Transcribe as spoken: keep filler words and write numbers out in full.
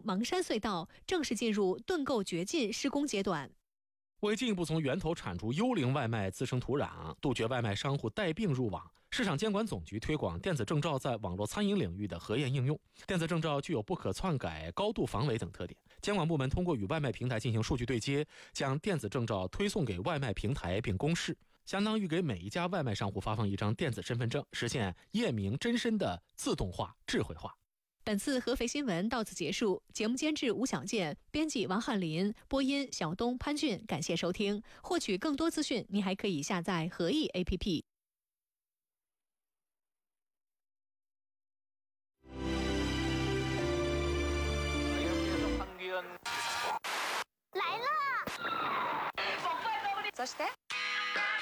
芒山隧道正式进入盾构掘进施工阶段。 为进一步从源头铲除幽灵外卖滋生土壤，杜绝外卖商户带病入网，市场监管总局推广电子证照在网络餐饮领域的核验应用。电子证照具有不可篡改、高度防伪等特点。监管部门通过与外卖平台进行数据对接，将电子证照推送给外卖平台并公示，相当于给每一家外卖商户发放一张电子身份证，实现验明真身的自动化、智慧化。 本次合肥新闻到此结束，节目监制吴小健，编辑王翰林，播音小东、潘俊，感谢收听。获取更多资讯，您还可以下载合意 A P P。 来了。そして